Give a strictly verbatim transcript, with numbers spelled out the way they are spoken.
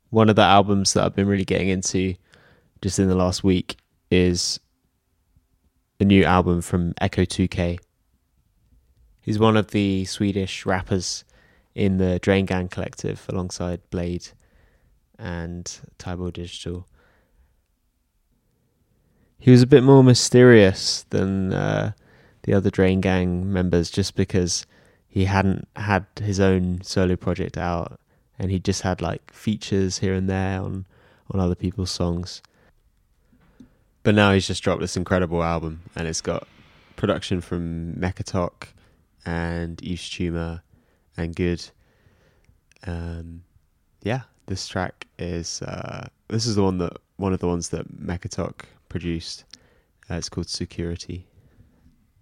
One of the albums that I've been really getting into just in the last week is a new album from Echo two K. He's one of the Swedish rappers in the Drain Gang collective alongside Blade and Tybal Digital. He was a bit more mysterious than uh, the other Drain Gang members just because he hadn't had his own solo project out, and he just had like features here and there on, on other people's songs. But now he's just dropped this incredible album, and it's got production from Mekatok and Yves Tumor and Good. Um, yeah, this track is uh, this is the one that one of the ones that Mekatok produced. Uh, it's called Security.